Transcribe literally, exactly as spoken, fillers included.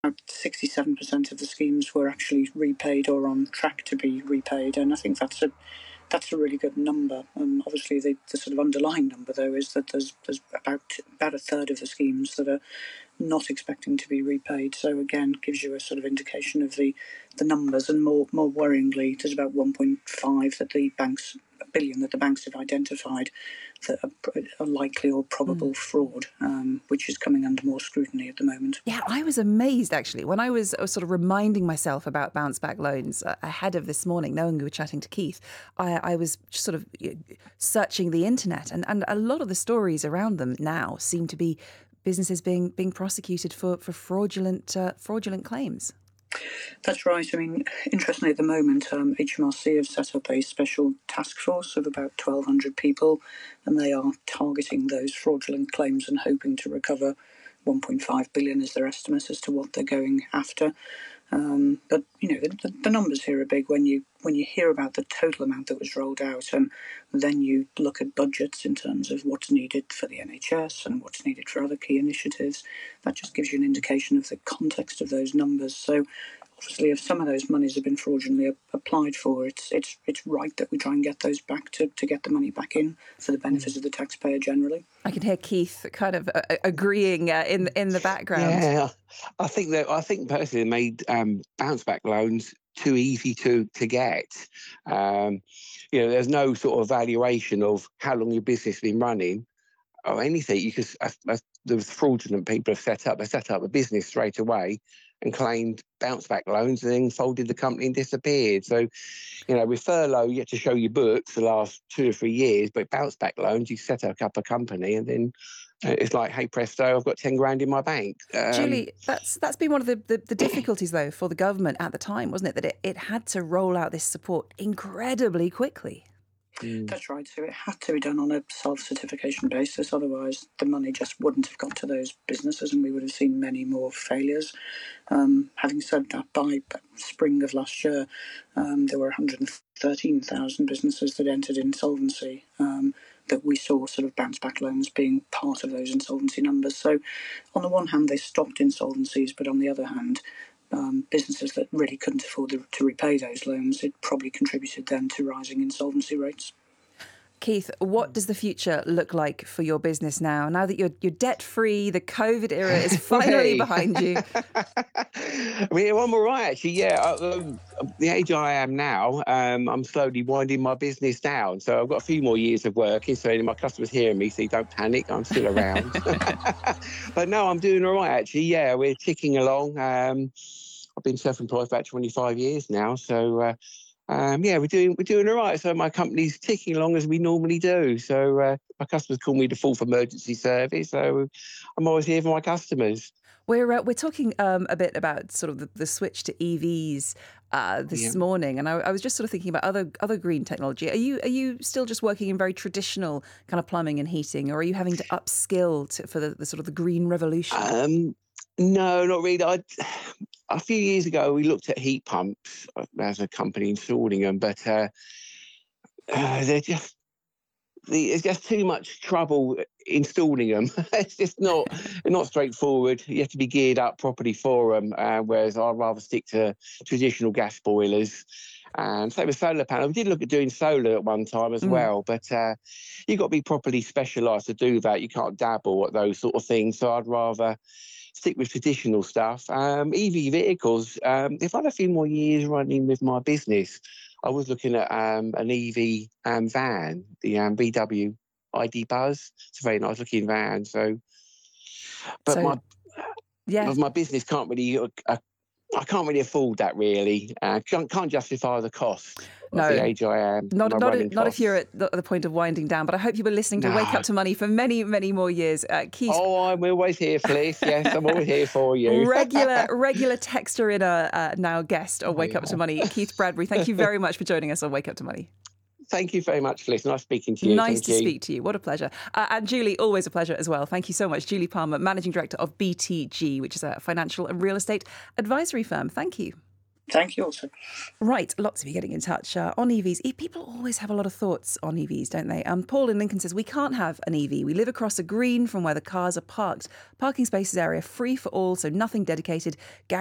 sixty-seven percent of the schemes were actually repaid or on track to be repaid, and I think that's a that's a really good number. Um, obviously, the, the sort of underlying number, though, is that there's there's about about a third of the schemes that are not expecting to be repaid. So again, gives you a sort of indication of the the numbers, and more more worryingly, there's about one point five that the banks a billion that the banks have identified that are, are likely or probable mm. fraud, um, which is coming under more scrutiny at the moment. Yeah, I was amazed, actually, when I was, I was sort of reminding myself about bounce back loans uh, ahead of this morning, knowing we were chatting to Keith. I, I was just sort of searching the internet, and, and a lot of the stories around them now seem to be businesses being being prosecuted for, for fraudulent uh, fraudulent claims. That's right. I mean, interestingly, at the moment, um, H M R C have set up a special task force of about twelve hundred people, and they are targeting those fraudulent claims and hoping to recover one point five billion is their estimate as to what they're going after. Um, but, you know, the, the numbers here are big when you when you hear about the total amount that was rolled out, and then you look at budgets in terms of what's needed for the N H S and what's needed for other key initiatives. That just gives you an indication of the context of those numbers. So obviously, if some of those monies have been fraudulently applied for, it's it's it's right that we try and get those back to, to get the money back in for the benefit of the taxpayer generally. I can hear Keith kind of uh, agreeing uh, in in the background. Yeah, I think that I think personally they made um, bounce back loans too easy to to get. Um, you know, there's no sort of valuation of how long your business has been running or anything. You could, as, as the fraudulent people have set up, they set up a business straight away and claimed bounce back loans and then folded the company and disappeared. So, you know, with furlough, you have to show your books the last two or three years, but bounce back loans, you set up a company and then it's like, hey, presto, I've got ten grand in my bank. Um, Julie, that's that's been one of the, the, the difficulties, though, for the government at the time, wasn't it? That it, it had to roll out this support incredibly quickly. Mm. That's right. So it had to be done on a self-certification basis. Otherwise, the money just wouldn't have got to those businesses and we would have seen many more failures. Um, having said that, by spring of last year, um, there were one hundred thirteen thousand businesses that entered insolvency, um, that we saw sort of bounce back loans being part of those insolvency numbers. So on the one hand, they stopped insolvencies, but on the other hand, Um, businesses that really couldn't afford to repay those loans, it probably contributed then to rising insolvency rates. Keith, what does the future look like for your business now? Now that you're you're debt free, the COVID era is finally behind you. I mean, I'm all right actually. Yeah, um, the age I am now, um, I'm slowly winding my business down. So I've got a few more years of working. So my customers hearing me, so don't panic. I'm still around. But no, I'm doing all right actually. Yeah, we're ticking along. Um, I've been self-employed for about twenty-five years now, so uh, um, yeah, we're doing we're doing all right. So my company's ticking along as we normally do. So uh, my customers call me the fourth emergency service. So I'm always here for my customers. We're uh, we're talking um, a bit about sort of the, the switch to E Vs uh, this yeah. morning, and I, I was just sort of thinking about other other green technology. Are you are you still just working in very traditional kind of plumbing and heating, or are you having to upskill to, for the, the sort of the green revolution? Um, no, not really. I, a few years ago, we looked at heat pumps as a company installing them, but uh, uh, they're just it's just too much trouble installing them. It's just not not straightforward. You have to be geared up properly for them. Uh, whereas I'd rather stick to traditional gas boilers. And same with solar panels. We did look at doing solar at one time as mm. well, but uh, you've got to be properly specialised to do that. You can't dabble at those sort of things. So I'd rather stick with traditional stuff. Um, E V vehicles, um, if I had a few more years running with my business, I was looking at um, an E V um, van, the um, V W I D Buzz. It's a very nice looking van. So, but so, my yeah. my business can't really, uh, I can't really afford that really. Uh, can't, can't justify the cost. No, the age I am. Not not, a, not if you're at the, the point of winding down. But I hope you were listening to no. Wake Up to Money for many, many more years. Uh, Keith. Oh, I'm always here, Felice. Yes, I'm always here for you. regular, regular texter in a uh, now guest on Wake oh, yeah. Up to Money, Keith Bradbury. Thank you very much for joining us on Wake Up to Money. Thank you very much, Felice. Nice speaking to you. Nice Thank to you. speak to you. What a pleasure. Uh, and Julie, always a pleasure as well. Thank you so much. Julie Palmer, Managing Director of B T G, which is a financial and real estate advisory firm. Thank you. Thank you also. Right, lots of you getting in touch uh, on E Vs. E- People always have a lot of thoughts on E Vs, don't they? Um, Paul in Lincoln says, we can't have an E V. We live across a green from where the cars are parked. Parking spaces area free for all, so nothing dedicated.